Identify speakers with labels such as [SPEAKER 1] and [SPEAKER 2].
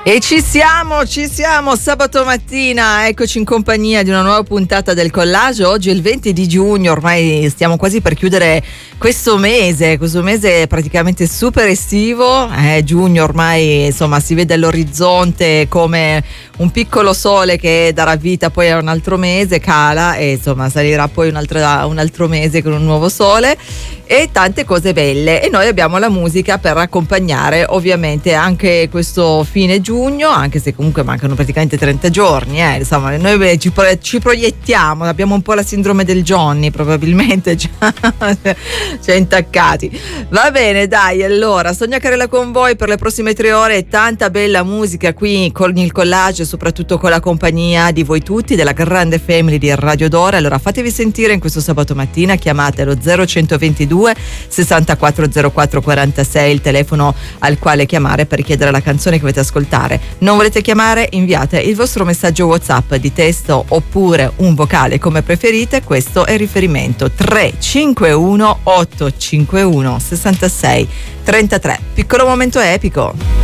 [SPEAKER 1] E ci siamo sabato mattina, eccoci in compagnia di una nuova puntata del Collage. Oggi è il 20 di giugno, ormai stiamo quasi per chiudere questo mese praticamente super estivo. Giugno ormai, insomma, si vede all'orizzonte come un piccolo sole che darà vita poi a un altro mese, cala e insomma salirà poi un altro mese con un nuovo sole e tante cose belle. E noi abbiamo la musica per accompagnare ovviamente anche questo fine giugno, anche se comunque mancano praticamente 30 giorni, insomma noi ci proiettiamo, abbiamo un po' la sindrome del Johnny probabilmente c'è intaccati. Va bene, dai, allora Sonia Carella con voi per le prossime 3 ore e tanta bella musica qui con il Collage, soprattutto con la compagnia di voi tutti, della grande family di Radio Dora. Allora fatevi sentire in questo sabato mattina, chiamate lo 0122 6404 46, il telefono al quale chiamare per chiedere la canzone che avete ascoltare. Non volete chiamare? Inviate il vostro messaggio WhatsApp di testo oppure un vocale come preferite. Questo è il riferimento 351 851 66 33. Piccolo momento epico.